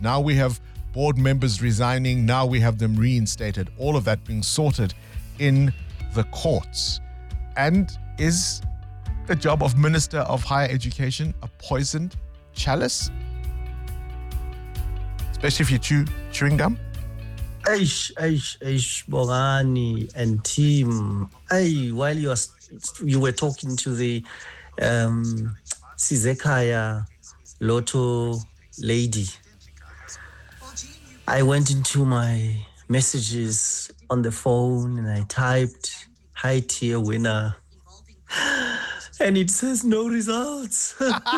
Now we have board members resigning. Now we have them reinstated. All of that being sorted in the courts. And is the job of Minister of Higher Education a poisoned chalice? Especially if you chew chewing gum? Aish, Bongani and team. While you were talking to the Sizekaya Lotto lady, I went into my messages on the phone and I typed, "High tier winner." And it says no results.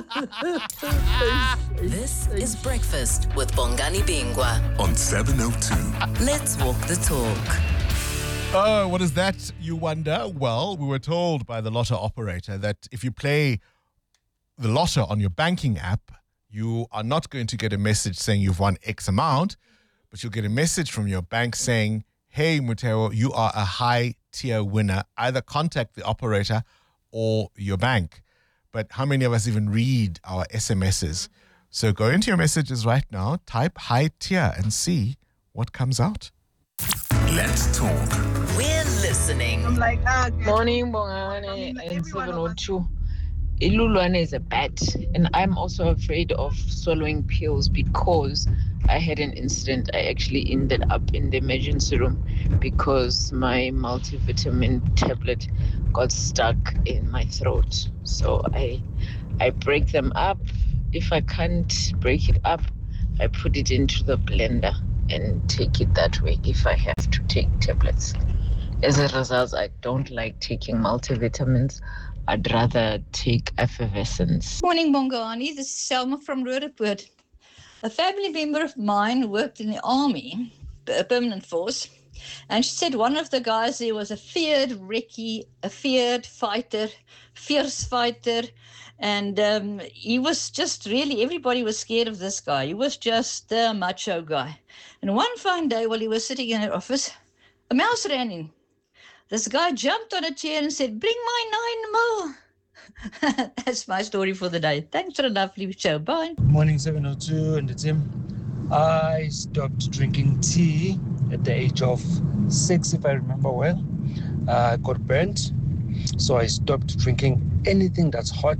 This is Breakfast with Bongani Bingwa on 702. Let's walk the talk. Oh, what is that, you wonder? Well, we were told by the Lotto operator that if you play the Lotto on your banking app, you are not going to get a message saying you've won X amount, but you'll get a message from your bank saying, "Hey, Muteo, you are a high-tier winner. Either contact the operator or your bank." But how many of us even read our SMSs? So go into your messages right now, type high tier and see what comes out. Let's talk. We're listening. Morning, Bongani and 702. Ilulwane is a bat, and I'm also afraid of swallowing pills because I had an incident. I actually ended up in the emergency room because my multivitamin tablet got stuck in my throat. So I break them up. If I can't break it up, I put it into the blender and take it that way if I have to take tablets. As a result, I don't like taking multivitamins. I'd rather take effervescence. Morning, Bongani. This is Selma from Roodepoort. A family member of mine worked in the army, a permanent force, and she said one of the guys there was a feared recce, a feared fighter, fierce fighter, and he was just really, everybody was scared of this guy. He was just a macho guy. And one fine day while he was sitting in her office, a mouse ran in. This guy jumped on a chair and said, "Bring my 9 mil." That's my story for the day. Thanks for a lovely show. Bye. Morning 702 and the team. I stopped drinking tea at the age of 6, if I remember well. I got burnt. So I stopped drinking anything that's hot.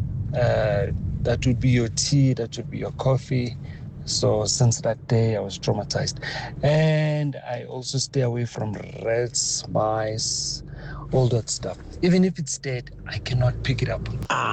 That would be your tea, that would be your coffee. So since that day, I was traumatized. And I also stay away from rats, mice, all that stuff. Even if it's dead, I cannot pick it up.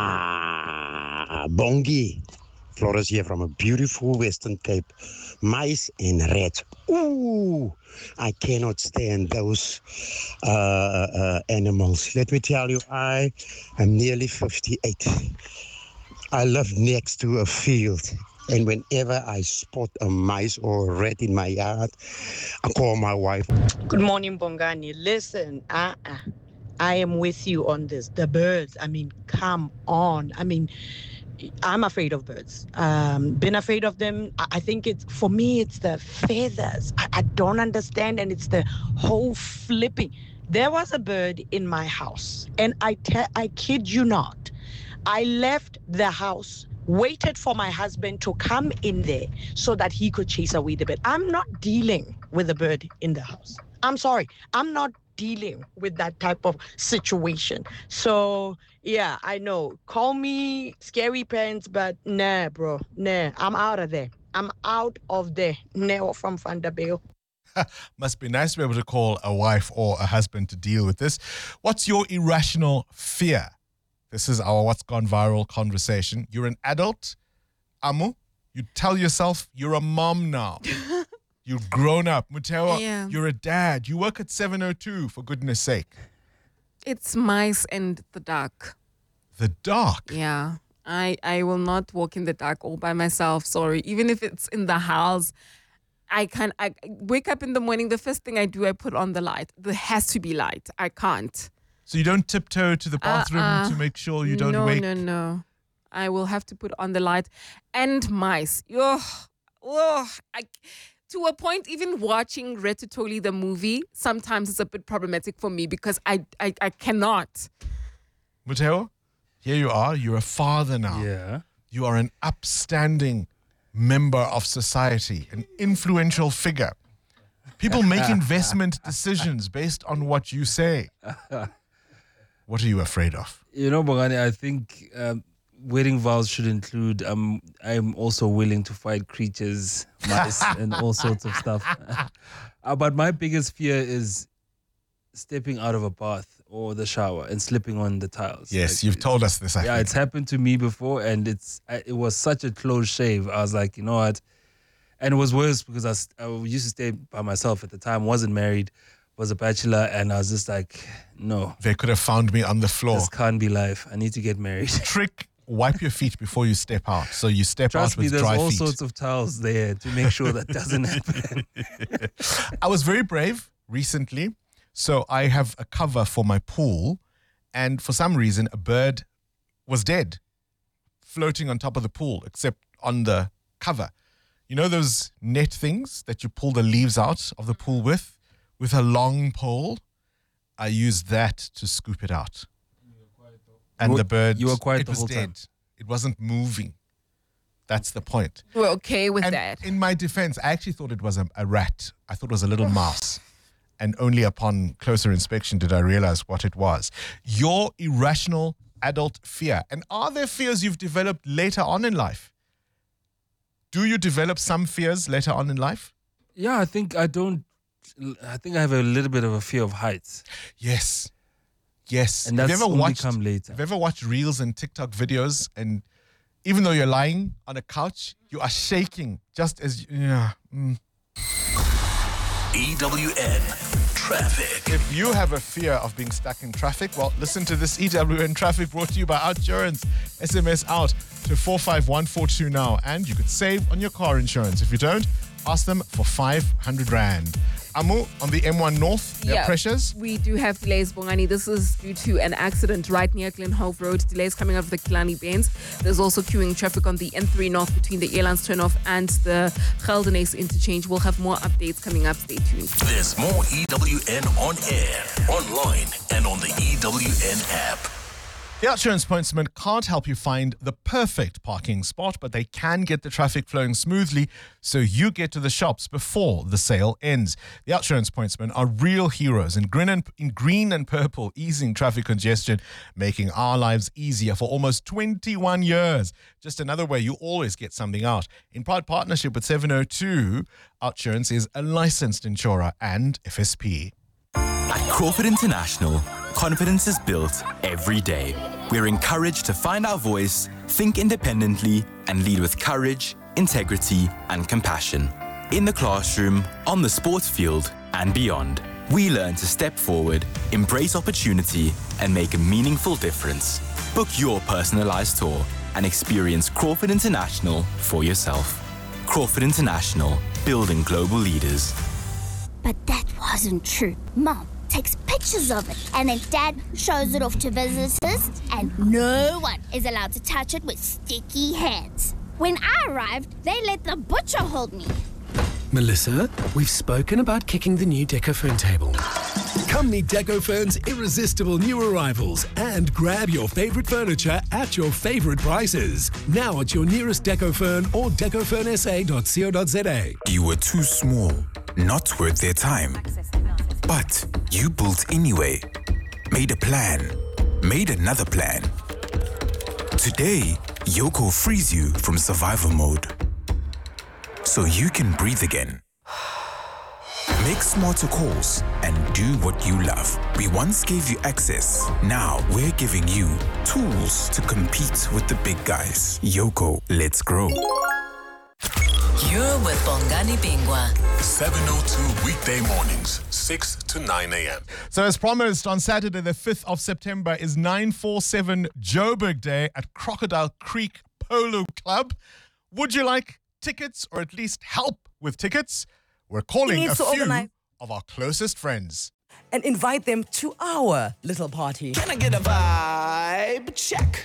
Bongi. Floris here from a beautiful Western Cape. Mice and rats. Ooh, I cannot stand those animals. Let me tell you, I am nearly 58. I live next to a field. And whenever I spot a mice or a rat in my yard, I call my wife. Good morning, Bongani. Listen, I am with you on this. The birds, come on. I'm afraid of birds. Been afraid of them. I think for me, it's the feathers. I don't understand, and it's the whole flipping. There was a bird in my house, and I kid you not, I left the house, waited for my husband to come in there so that he could chase away the bird. I'm not dealing with a bird in the house. I'm sorry. I'm not dealing with that type of situation. So, yeah, I know. Call me scary pants, but nah, bro. Nah, I'm out of there. I'm out of there. Neo from Vanderbilt. Must be nice to be able to call a wife or a husband to deal with this. What's your irrational fear? This is our What's Gone Viral conversation. You're an adult, Amu. You tell yourself you're a mom now. You've grown up. Mutewa, You're a dad. You work at 702, for goodness sake. It's mice and the dark. The dark? Yeah. I will not walk in the dark all by myself. Sorry. Even if it's in the house, I wake up in the morning. The first thing I do, I put on the light. There has to be light. I can't. So you don't tiptoe to the bathroom to make sure you don't wake? No. I will have to put on the light. And mice. To a point, even watching Ratatouille, the movie, sometimes it's a bit problematic for me because I cannot. Muteo, here you are. You're a father now. Yeah. You are an upstanding member of society, an influential figure. People make investment decisions based on what you say. What are you afraid of? You know, Bongani, I think wedding vows should include I'm also willing to fight creatures, mice, and all sorts of stuff. But my biggest fear is stepping out of a bath or the shower and slipping on the tiles. Yes, you've told us this. Yeah, it's happened to me before, and it was such a close shave. I was like, you know what? And it was worse because I used to stay by myself at the time, wasn't married, was a bachelor, and I was just like, no. They could have found me on the floor. This can't be life. I need to get married. Trick, wipe your feet before you step out. So you step Trust out me, with there's dry all feet. sorts of towels there to make sure that doesn't happen. I was very brave recently. So I have a cover for my pool, and for some reason, a bird was dead, floating on top of the pool, except on the cover. You know those net things that you pull the leaves out of the pool with a long pole? I used that to scoop it out. And the bird, you were quiet it the was whole dead. time. It wasn't moving. That's the point. We're okay with And that. in my defense, I actually thought it was a rat. I thought it was a little mouse. And only upon closer inspection did I realize what it was. Your irrational adult fear. And are there fears you've developed later on in life? Do you develop some fears later on in life? Yeah, I think I have a little bit of a fear of heights. Yes. And that's only come later. Have you ever watched reels and TikTok videos, and even though you're lying on a couch, you are shaking just as EWN Traffic. If you have a fear of being stuck in traffic, well, listen to this EWN Traffic brought to you by Outsurance. SMS out to 45142 now, and you could save on your car insurance. If you don't, ask them for 500 Rand. Amu, on the M1 North, there are pressures. We do have delays, Bongani. This is due to an accident right near Glenhove Road. Delays coming out of the Killarney Bends. There's also queuing traffic on the N3 North between the Airlines turnoff and the Geldenace interchange. We'll have more updates coming up. Stay tuned. There's more EWN on air, online, and on the EWN app. The Outsurance Pointsman can't help you find the perfect parking spot, but they can get the traffic flowing smoothly so you get to the shops before the sale ends. The Outsurance Pointsmen are real heroes in green and purple, easing traffic congestion, making our lives easier for almost 21 years. Just another way you always get something out. In proud partnership with 702, Outsurance is a licensed insurer and FSP. At Crawford International, confidence is built every day. We're encouraged to find our voice, think independently, and lead with courage, integrity, and compassion. In the classroom, on the sports field, and beyond, we learn to step forward, embrace opportunity, and make a meaningful difference. Book your personalized tour and experience Crawford International for yourself. Crawford International, building global leaders. But that wasn't true. Mom takes pictures of it, and then Dad shows it off to visitors, and no one is allowed to touch it with sticky hands. When I arrived, they let the butcher hold me. Melissa, we've spoken about kicking the new Decophone table. Come meet Decophone's irresistible new arrivals and grab your favorite furniture at your favorite prices. Now at your nearest Decophone or decophoneSA.co.za. You were too small, not worth their time. But you built anyway. Made a plan. Made another plan. Today, Yoko frees you from survival mode, so you can breathe again. Make smarter calls and do what you love. We once gave you access. Now we're giving you tools to compete with the big guys. Yoko, let's grow. You're with Bongani Bingwa. 702 weekday mornings, 6 to 9 a.m. So as promised, on Saturday the 5th of September is 947 Joburg Day at Crocodile Creek Polo Club. Would you like tickets or at least help with tickets? We're calling a few of our closest friends. And invite them to our little party. Can I get a vibe check?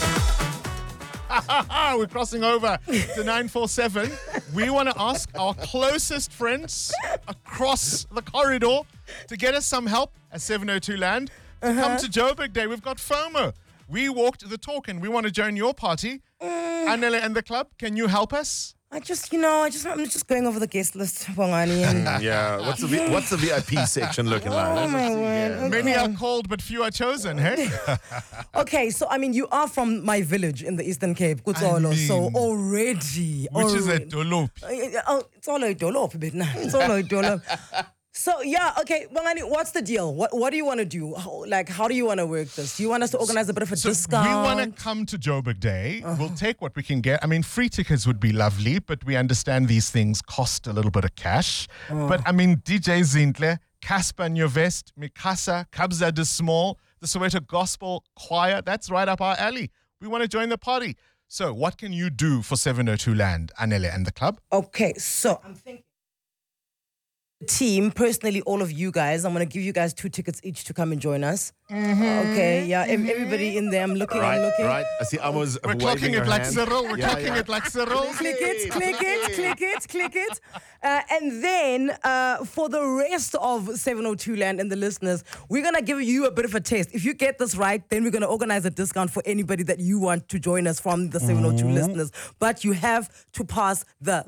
We're crossing over to 947. We want to ask our closest friends across the corridor to get us some help at 702 Land to come to Joburg Day. We've got FOMO. We walked the talk and we want to join your party. Anele and the club, can you help us? I'm just going over the guest list, Bongani. And Yeah. What's the VIP section looking like? Oh Let's my see word. here. Okay. Many are called, but few are chosen, hey? Okay, so I mean, you are from my village in the Eastern Cape, Kutsolo. So already, Which is a dolop. It's all a dolop, bit now. It's all a dolop. So yeah, okay, Bongani, what's the deal? What do you want to do? How do you want to work this? Do you want us to organize a bit of a discount? We want to come to Joburg Day. We'll take what we can get. I mean, free tickets would be lovely, but we understand these things cost a little bit of cash. But I mean, DJ Zintle, Casper Nyovest, Mikasa, Kabza de Small, the Soweto Gospel Choir, that's right up our alley. We want to join the party. So what can you do for 702 Land, Anele and the club? Okay, so I'm thinking. Team, personally, all of you guys, I'm going to give you guys 2 tickets each to come and join us. Okay, yeah, everybody in there, I'm looking. Right. I see Amos We're waving clocking her it like hand. Cyril. We're clocking it like Cyril. Click it. And then for the rest of 702 Land and the listeners, we're going to give you a bit of a test. If you get this right, then we're going to organize a discount for anybody that you want to join us from the 702 listeners. But you have to pass the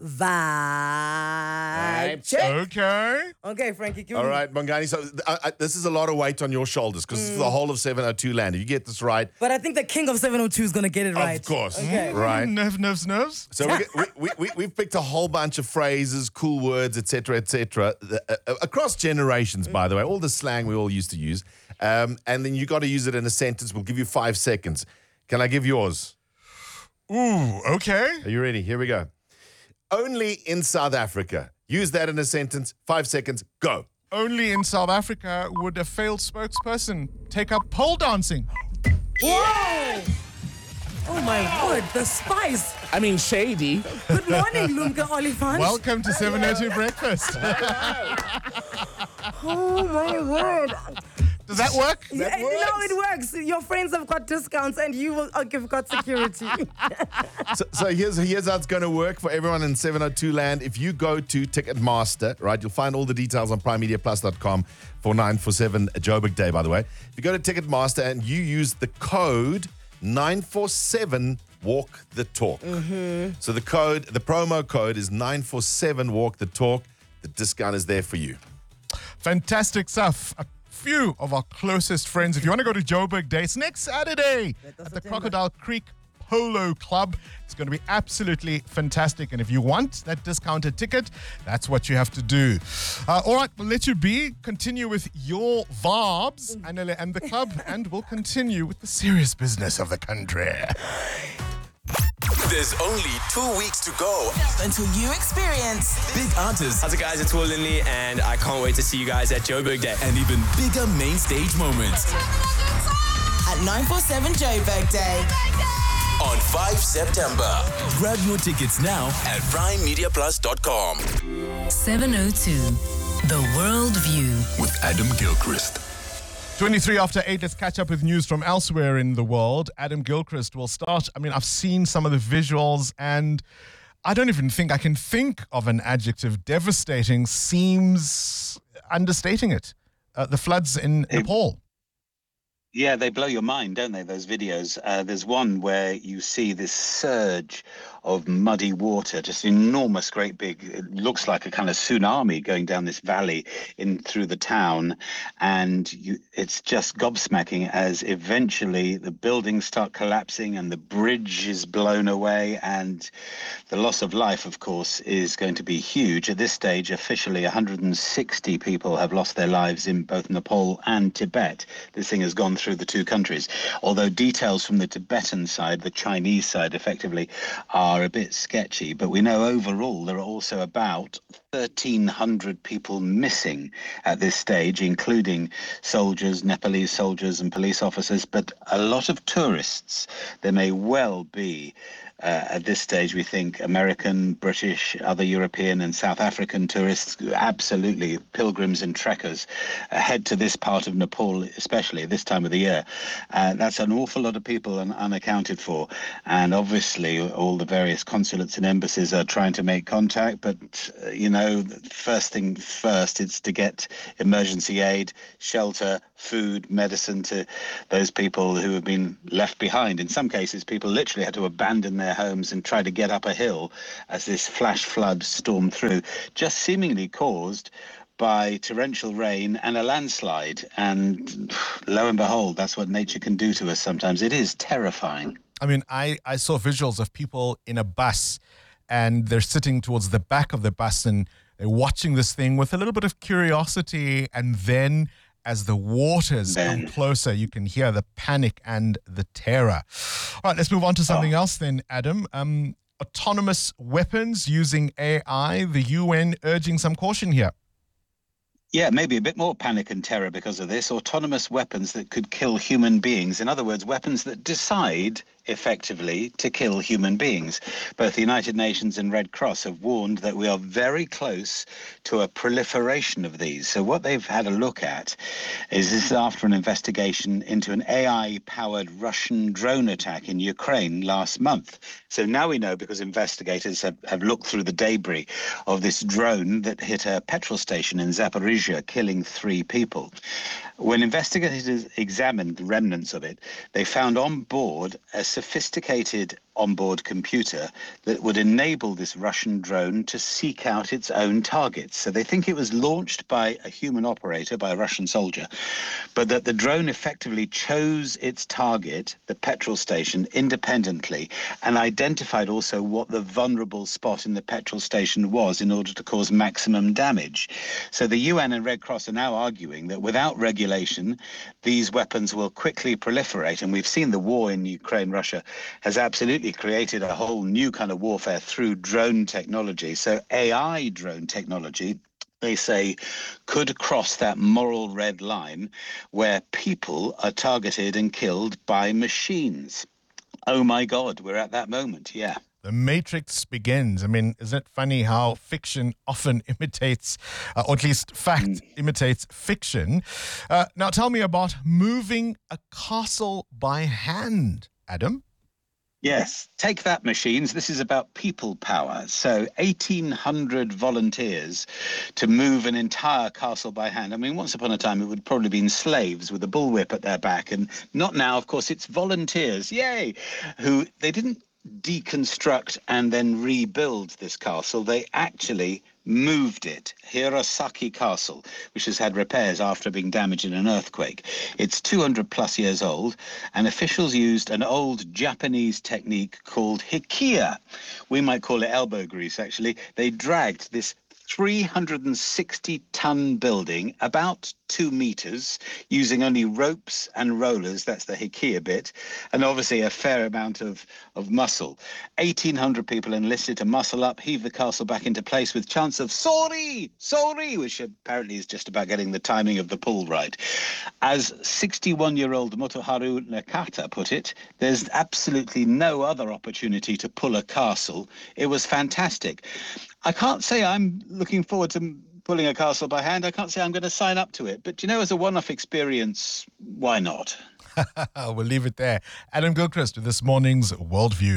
vibe check. Okay, Frankie, give me. All right, Bongani. So this is a lot of weight on your shoulders because it's the whole of 702 Land. If you get this right, But I think the king of 702 is going to get it right. of course, Okay. right? Nerves. So we've picked a whole bunch of phrases, cool words, etc., across generations, by the way, all the slang we all used to use. And then you got to use it in a sentence. We'll give you 5 seconds. Can I give yours? Ooh, okay. Are you ready? Here we go. Only in South Africa. Use that in a sentence. 5 seconds. Go. Only in South Africa would a failed spokesperson take up pole dancing. Whoa! Oh my word, the spice. I mean, shady. Good morning, Lumka Olifant. Welcome to 702 Breakfast. Oh my word. Does that work? Yeah, no, it works. Your friends have got discounts and you've got security. So here's how it's going to work for everyone in 702 Land. If you go to Ticketmaster, right, you'll find all the details on primemediaplus.com for 947 Joburg Day, by the way. If you go to Ticketmaster and you use the code 947 Walk the Talk. So the promo code is 947 Walk the Talk. The discount is there for you. Fantastic stuff. A few of our closest friends. If you want to go to Joburg Day, it's next Saturday at the Crocodile Creek Polo Club. It's going to be absolutely fantastic. And if you want that discounted ticket, that's what you have to do. All right, we'll let you be. Continue with your vibes, Anele and the club, and we'll continue with the serious business of the country. There's only 2 weeks to go until you experience big artists How's it, guys? It's Will Lindley, and I can't wait to see you guys at Joburg Day. and even bigger main stage moments at 947 Joburg Day. on 5 September. Grab your tickets now at primemediaplus.com. 702, The World View. With Adam Gilchrist. 23 after 8, let's catch up with news from elsewhere in the world. Adam Gilchrist will start. I mean, I've seen some of the visuals and I don't even think I can think of an adjective. Devastating seems understating it. The floods in Nepal. Yeah, they blow your mind, don't they, those videos? There's one where you see this surge of muddy water, just enormous, great big, it looks like a kind of tsunami going down this valley in through the town. And it's just gobsmacking as eventually the buildings start collapsing and the bridge is blown away. And the loss of life, of course, is going to be huge. At this stage, officially, 160 people have lost their lives in both Nepal and Tibet. This thing has gone through the two countries. Although details from the Tibetan side, the Chinese side, effectively, are a bit sketchy, but we know overall there are also about 1,300 people missing at this stage, including soldiers, Nepalese soldiers and police officers, but a lot of tourists. There may well be at this stage, we think American, British, other European and South African tourists, absolutely pilgrims and trekkers, head to this part of Nepal, especially this time of the year. That's an awful lot of people unaccounted for. And obviously, all the various consulates and embassies are trying to make contact. But, first thing first, it's to get emergency aid, shelter, food, medicine to those people who have been left behind. In some cases, people literally had to abandon their their homes and try to get up a hill as this flash flood stormed through, just seemingly caused by torrential rain and a landslide. And lo and behold, that's what nature can do to us sometimes. It is terrifying. I mean, I saw visuals of people in a bus, and they're sitting towards the back of the bus and they're watching this thing with a little bit of curiosity. And then as the waters come closer, you can hear the panic and the terror. All right, let's move on to something else then, Adam. Autonomous weapons using AI, the UN urging some caution here. Yeah, maybe a bit more panic and terror because of this. Autonomous weapons that could kill human beings. In other words, weapons that decide effectively to kill human beings. Both the United Nations and Red Cross have warned that we are very close to a proliferation of these. So what they've had a look at is this is after an investigation into an AI-powered Russian drone attack in Ukraine last month. So now we know because investigators have looked through the debris of this drone that hit a petrol station in Zaporizhia, killing 3 people. When investigators examined the remnants of it, they found on board a sophisticated onboard computer that would enable this Russian drone to seek out its own targets. So they think it was launched by a human operator, by a Russian soldier, but that the drone effectively chose its target, the petrol station, independently, and identified also what the vulnerable spot in the petrol station was in order to cause maximum damage. So the UN and Red Cross are now arguing that without regulation, these weapons will quickly proliferate. And we've seen the war in Ukraine, Russia has absolutely created a whole new kind of warfare through drone technology. So AI drone technology, they say, could cross that moral red line where people are targeted and killed by machines. Oh my God, we're at that moment, yeah. The Matrix begins. I mean, isn't it funny how fiction often imitates, or at least fact imitates fiction? Now tell me about moving a castle by hand, Adam. Yes, take that, machines. This is about people power. So 1,800 volunteers to move an entire castle by hand. I mean, once upon a time, it would probably have been slaves with a bullwhip at their back. And not now, of course, it's volunteers, yay, who they didn't deconstruct and then rebuild this castle. They actually moved it. Hirosaki Castle, which has had repairs after being damaged in an earthquake. It's 200 plus years old, and officials used an old Japanese technique called hikia. We might call it elbow grease, actually. They dragged this 360-ton building about 2 meters using only ropes and rollers. That's the hikia bit, and obviously a fair amount of muscle. 1,800 people enlisted to muscle up, heave the castle back into place with chants of "Sori! Sori!" which apparently is just about getting the timing of the pull right. As 61-year-old Motoharu Nakata put it, there's absolutely no other opportunity to pull a castle. It was fantastic. I can't say I'm looking forward to pulling a castle by hand. I can't say I'm going to sign up to it. But, as a one-off experience, why not? We'll leave it there. Adam Gilchrist with this morning's Worldview.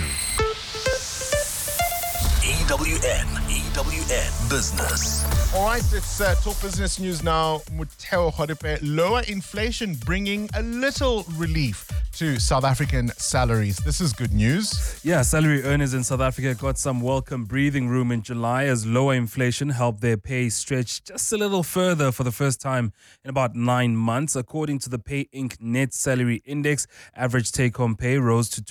EWN Business. All right, let's talk business news now. Mutheo Kgodipe, lower inflation bringing a little relief to South African salaries. This is good news. Yeah, salary earners in South Africa got some welcome breathing room in July as lower inflation helped their pay stretch just a little further for the first time in about 9 months. According to the Pay Inc. Net Salary Index, average take-home pay rose to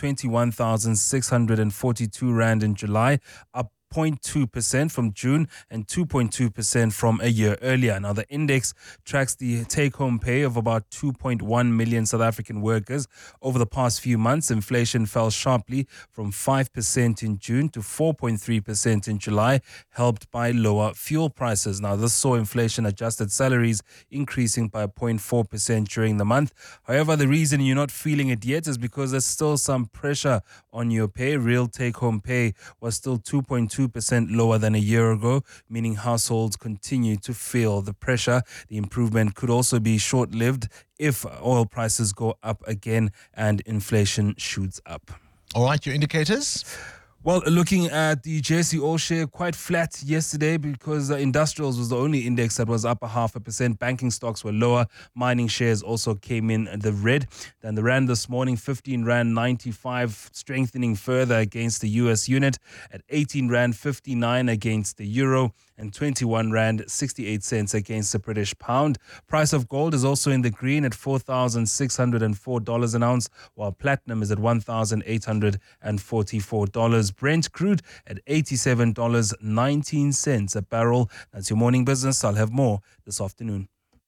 21,642 Rand in July, up 0.2% from June and 2.2% from a year earlier. Now, the index tracks the take-home pay of about 2.1 million South African workers. Over the past few months, inflation fell sharply from 5% in June to 4.3% in July, helped by lower fuel prices. Now, this saw inflation-adjusted salaries increasing by 0.4% during the month. However, the reason you're not feeling it yet is because there's still some pressure on your pay. Real take-home pay was still 2.2% lower than a year ago, meaning households continue to feel the pressure. The improvement could also be short-lived if oil prices go up again and inflation shoots up. All right, your indicators? Well, looking at the JSE All Share, quite flat yesterday because industrials was the only index that was up 0.5%. Banking stocks were lower. Mining shares also came in the red. Then the rand this morning, 15 rand 95, strengthening further against the US unit at 18 rand 59 against the euro and 21 rand 68 cents against the British pound. Price of gold is also in the green at $4,604 an ounce, while platinum is at $1,844. Brent crude at $87.19 a barrel. That's your morning business. I'll have more this afternoon.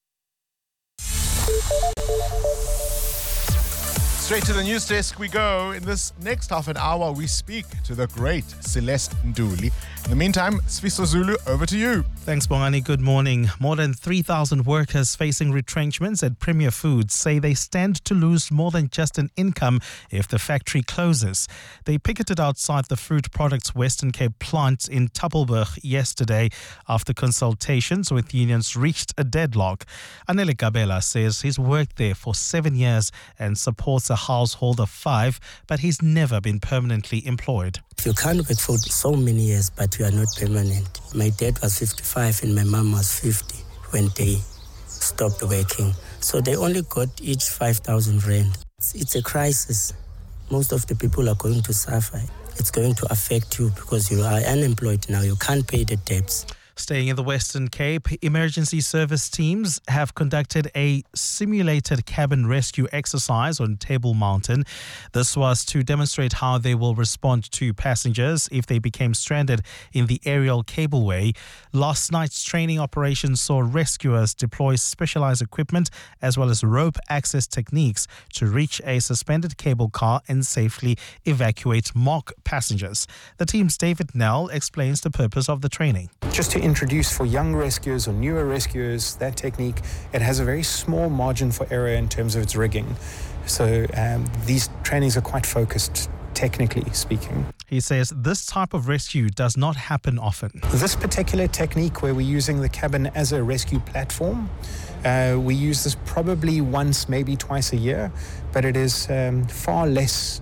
Straight to the news desk we go. In this next half an hour, we speak to the great Celeste Nduli. In the meantime, Sfiso Zulu, over to you. Thanks, Bongani. Good morning. More than 3,000 workers facing retrenchments at Premier Foods say they stand to lose more than just an income if the factory closes. They picketed outside the Fruit Products Western Cape plant in Tappelberg yesterday after consultations with unions reached a deadlock. Anele Gabela says he's worked there for 7 years and supports a household of 5, but he's never been permanently employed. You can't work for so many years, but you are not permanent. My dad was 55 and my mom was 50 when they stopped working. So they only got each 5,000 rand. It's a crisis. Most of the people are going to suffer. It's going to affect you because you are unemployed now. You can't pay the debts. Staying in the Western Cape, emergency service teams have conducted a simulated cabin rescue exercise on Table Mountain. This was to demonstrate how they will respond to passengers if they became stranded in the aerial cableway. Last night's training operation saw rescuers deploy specialized equipment as well as rope access techniques to reach a suspended cable car and safely evacuate mock passengers. The team's David Nell explains the purpose of the training. Just to introduce for young rescuers or newer rescuers that technique, it has a very small margin for error in terms of its rigging. So these trainings are quite focused, technically speaking. He says this type of rescue does not happen often. This particular technique where we're using the cabin as a rescue platform, we use this probably once, maybe twice a year, but it is far less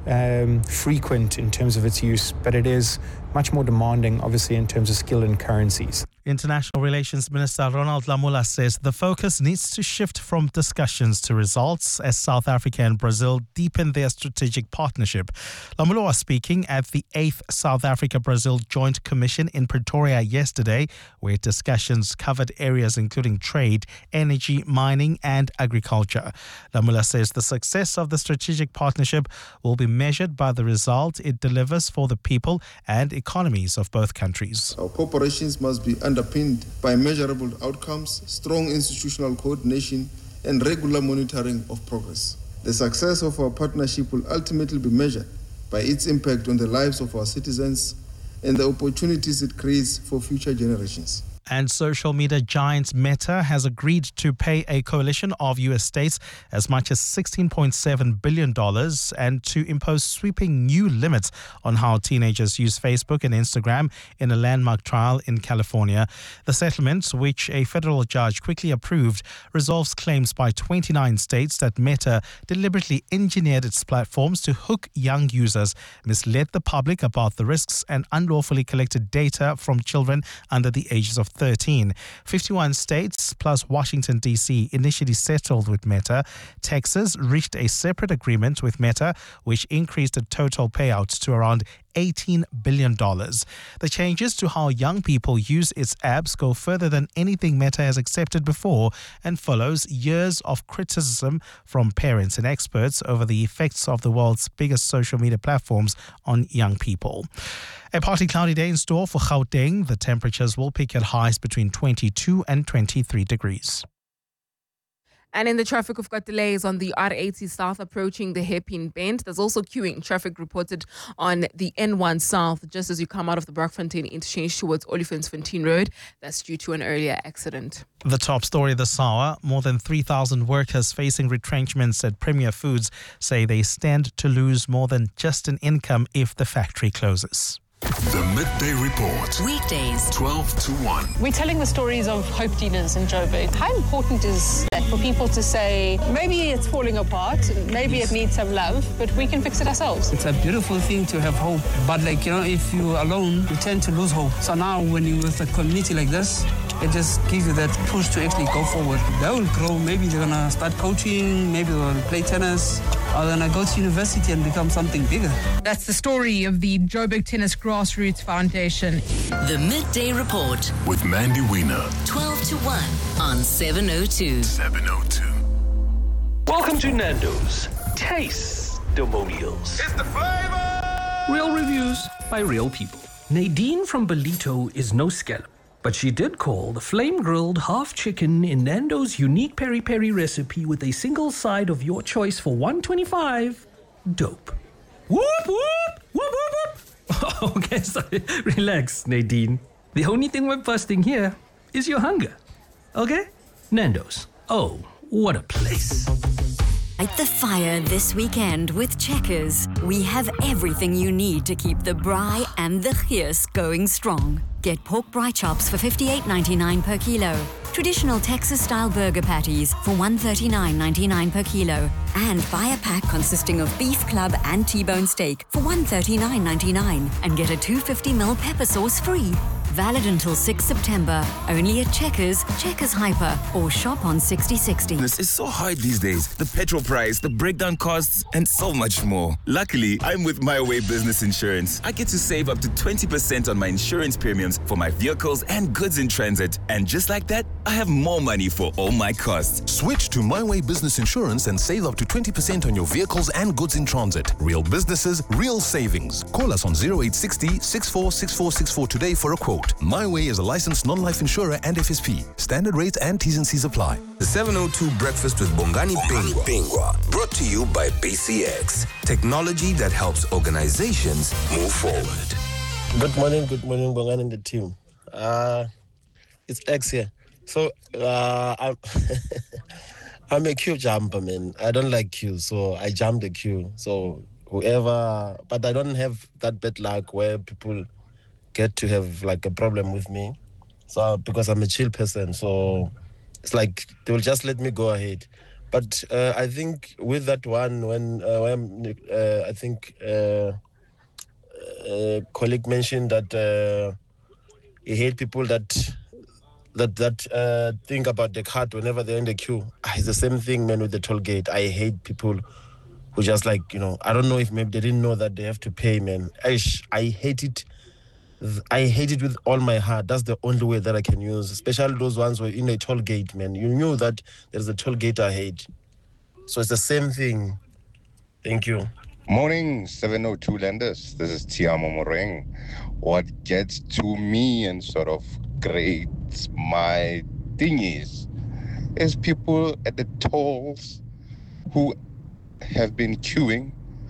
frequent in terms of its use, but it is much more demanding, obviously, in terms of skill and currencies. International Relations Minister Ronald Lamola says the focus needs to shift from discussions to results as South Africa and Brazil deepen their strategic partnership. Lamola was speaking at the 8th South Africa-Brazil Joint Commission in Pretoria yesterday, where discussions covered areas including trade, energy, mining and agriculture. Lamola says the success of the strategic partnership will be measured by the result it delivers for the people and economies of both countries. Our corporations must be underpinned by measurable outcomes, strong institutional coordination, and regular monitoring of progress. The success of our partnership will ultimately be measured by its impact on the lives of our citizens and the opportunities it creates for future generations. And social media giant Meta has agreed to pay a coalition of U.S. states as much as $16.7 billion and to impose sweeping new limits on how teenagers use Facebook and Instagram in a landmark trial in California. The settlement, which a federal judge quickly approved, resolves claims by 29 states that Meta deliberately engineered its platforms to hook young users, misled the public about the risks, and unlawfully collected data from children under the ages of 13. 51 states plus Washington, D.C. initially settled with Meta. Texas reached a separate agreement with Meta, which increased the total payout to around $18 billion. The changes to how young people use its apps go further than anything Meta has accepted before and follows years of criticism from parents and experts over the effects of the world's biggest social media platforms on young people. A partly cloudy day in store for Gauteng. The temperatures will peak at highs between 22 and 23 degrees. And in the traffic, we've got delays on the R80 South approaching the hairpin bend. There's also queuing traffic reported on the N1 South just as you come out of the Brockfontein interchange towards Olifantsfontein Road. That's due to an earlier accident. The top story this hour, more than 3,000 workers facing retrenchments at Premier Foods say they stand to lose more than just an income if the factory closes. The Midday Report. Weekdays, 12 to 1. We're telling the stories of hope dealers in Joburg. How important is that for people to say, maybe it's falling apart, maybe it needs some love, but we can fix it ourselves? It's a beautiful thing to have hope. But if you're alone, you tend to lose hope. So now when you're with a community like this, it just gives you that push to actually go forward. They will grow. Maybe they're going to start coaching. Maybe they'll play tennis. Or they're going to go to university and become something bigger. That's the story of the Joburg Tennis Grassroots Foundation. The Midday Report. With Mandy Wiener. 12 to 1 on 702. 702. Welcome to Nando's Taste-Demonials. It's the flavor! Real reviews by real people. Nadine from Belito is no scallop, but she did call the flame-grilled half chicken in Nando's unique peri-peri recipe with a single side of your choice for $125 dope. Whoop, whoop, whoop, whoop, whoop. Okay, sorry. Relax, Nadine. The only thing we're busting here is your hunger. Okay? Nando's. Oh, what a place. Light the fire this weekend with Checkers. We have everything you need to keep the braai and the geus going strong. Get pork braai chops for $58.99 per kilo. Traditional Texas-style burger patties for $139.99 per kilo. And buy a pack consisting of beef club and T-bone steak for $139.99 and get a 250ml pepper sauce free. Valid until 6 September. Only at Checkers, Checkers Hyper, or shop on 6060. This is so hard these days. The petrol price, the breakdown costs, and so much more. Luckily, I'm with My Way Business Insurance. I get to save up to 20% on my insurance premiums for my vehicles and goods in transit. And just like that, I have more money for all my costs. Switch to My Way Business Insurance and save up to 20% on your vehicles and goods in transit. Real businesses, real savings. Call us on 0860 646464 today for a quote. My Way is a licensed non-life insurer and FSP. Standard rates and T's and C's apply. The 702 Breakfast with Bongani Bingwa. Brought to you by BCX. Technology that helps organizations move forward. Good morning, Bongani and the team. It's X here. So, I'm a queue jumper, man. I don't like queues, so I jump the queue. So, but I don't have that bad luck where people get to have like a problem with me, so because I'm a chill person, so it's like they will just let me go ahead. But I think with that one, when I think a colleague mentioned that he hate people that think about the card whenever they're in the queue. It's the same thing, man, with the toll gate. I hate people who just I don't know if maybe they didn't know that they have to pay, man. I hate it. I hate it with all my heart. That's the only way that I can use, especially those ones who are in a toll gate, man. You knew that there's a toll gate ahead. So it's the same thing. Thank you. Morning, 702 Landers. This is Tiamo Moreng. What gets to me and sort of grates my thingies is people at the tolls who have been queuing,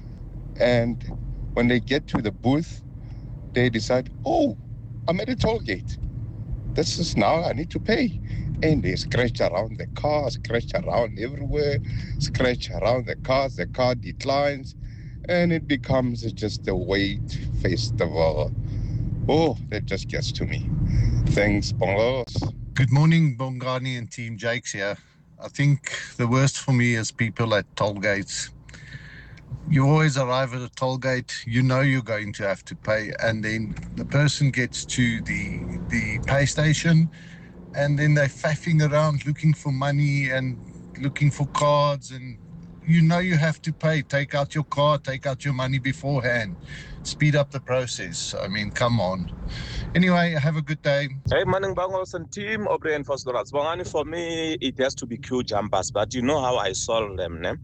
and when they get to the booth, they decide, oh, I'm at a toll gate. This is now, I need to pay. And they scratch around the car, scratch around everywhere, scratch around the car declines, and it becomes just a wait festival. Oh, that just gets to me. Thanks, Bongos. Good morning, Bongani and Team Jakes here. I think the worst for me is people at toll gates. You always arrive at a toll gate, you know you're going to have to pay, and then the person gets to the pay station, and then they're faffing around looking for money and looking for cards, and you know you have to pay. Take out your card, take out your money beforehand. Speed up the process. I mean, come on. Anyway, have a good day. Hey, morning, Bangos and team. O'Brien for Storats. Bongani, for me, it has to be queue jumpers, but you know how I solve them, ne?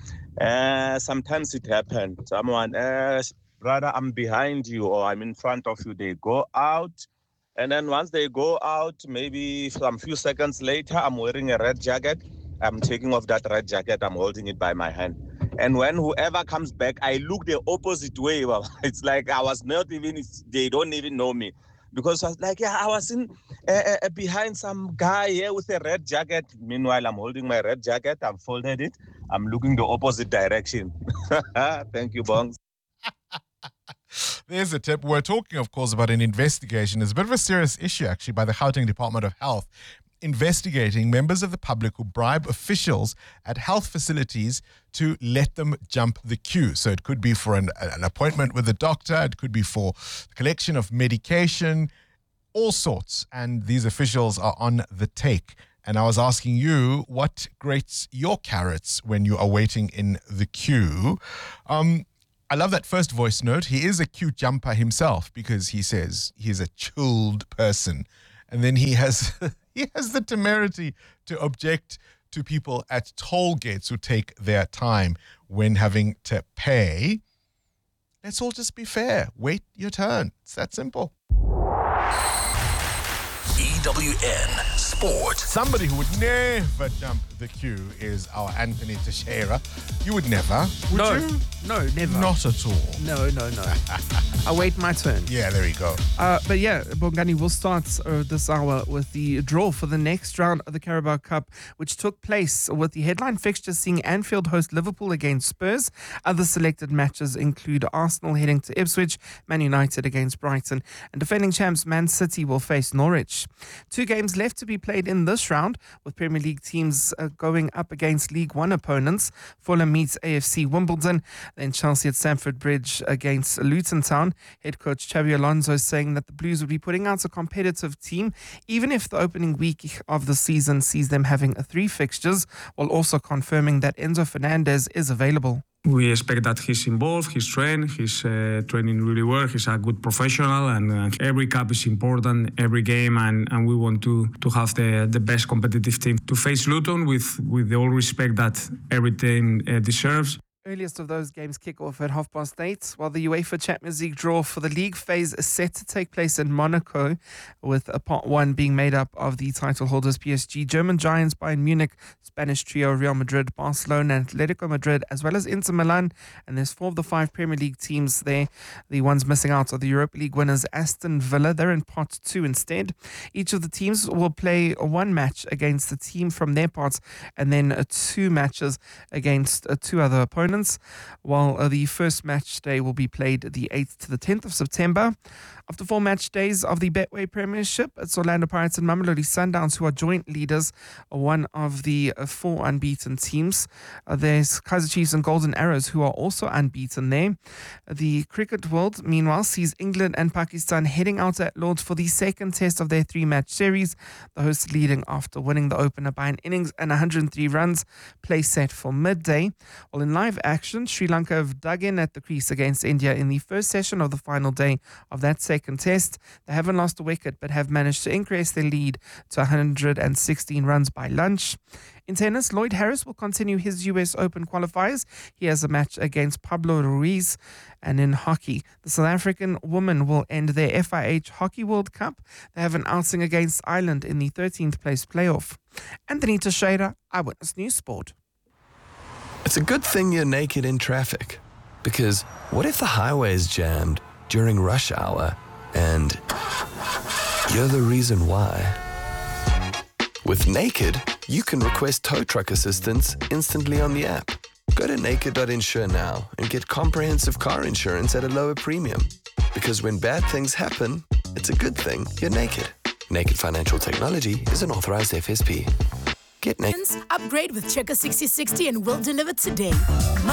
Sometimes it happens. Someone, brother, I'm behind you or I'm in front of you. They go out, and then once they go out, maybe some few seconds later, I'm wearing a red jacket. I'm taking off that red jacket. I'm holding it by my hand. And when whoever comes back, I look the opposite way. It's like I was not even, they don't even know me. Because I was like, yeah, I was in behind some guy here with a red jacket. Meanwhile, I'm holding my red jacket. I've folded it. I'm looking the opposite direction. Thank you, Bongs. There's a tip. We're talking, of course, about an investigation. It's a bit of a serious issue, actually, by the Gauteng Department of Health, investigating members of the public who bribe officials at health facilities to let them jump the queue. So it could be for an appointment with a doctor. It could be for the collection of medication, all sorts. And these officials are on the take. And I was asking you, what grates your carrots when you are waiting in the queue? I love that first voice note. He is a queue jumper himself because he says he's a chilled person. And then he has the temerity to object to people at toll gates who take their time when having to pay. Let's all just be fair. Wait your turn. It's that simple. EWN Sport. Somebody who would never jump the queue is our Anthony Teixeira. You would never, would you? No, never. Not at all. No. I wait my turn. Yeah, there you go. But yeah, Bongani, will start this hour with the draw for the next round of the Carabao Cup, which took place with the headline fixtures seeing Anfield host Liverpool against Spurs. Other selected matches include Arsenal heading to Ipswich, Man United against Brighton, and defending champs Man City will face Norwich. 2 games left to be played in this round, with Premier League teams going up against League One opponents. Fulham meets AFC Wimbledon, then Chelsea at Stamford Bridge against Luton Town. Head coach Xabi Alonso saying that the Blues will be putting out a competitive team, even if the opening week of the season sees them having 3 fixtures, while also confirming that Enzo Fernandez is available. We expect that he's involved, he's trained, he's training really well, he's a good professional, and every cup is important, every game, and we want to have the best competitive team to face Luton with the all respect that every team deserves. Earliest of those games kick off at 8:30, while the UEFA Champions League draw for the league phase is set to take place in Monaco, with part 1 being made up of the title holders PSG, German giants Bayern Munich, Spanish trio Real Madrid, Barcelona, and Atletico Madrid, as well as Inter Milan. And there's 4 of the 5 Premier League teams there. The ones missing out are the Europa League winners Aston Villa. They're in part 2 instead. Each of the teams will play 1 match against the team from their parts, and then 2 matches against 2 other opponents. While the first match day will be played the 8th to the 10th of September. After 4 match days of the Betway Premiership, it's Orlando Pirates and Mamelodi Sundowns who are joint leaders, one of the 4 unbeaten teams. There's Kaizer Chiefs and Golden Arrows who are also unbeaten there. The cricket world, meanwhile, sees England and Pakistan heading out at Lords for the second test of their 3-match series. The hosts leading after winning the opener by an innings and 103 runs. Play set for midday. While in live action, Sri Lanka have dug in at the crease against India in the first session of the final day of that second test. They haven't lost a wicket but have managed to increase their lead to 116 runs by lunch. In tennis, Lloyd Harris will continue his US Open qualifiers. He has a match against Pablo Ruiz. And in hockey, the South African women will end their FIH Hockey World Cup. They have an outing against Ireland in the 13th place playoff. Anthony Teixeira, Eyewitness News Sport. It's a good thing you're naked in traffic, because what if the highway is jammed during rush hour and you're the reason why? With Naked, you can request tow truck assistance instantly on the app. Go to naked.insure now and get comprehensive car insurance at a lower premium. Because when bad things happen, it's a good thing you're naked. Naked Financial Technology is an authorized FSP. Get naked. Upgrade with Checker 6060 and we'll deliver today.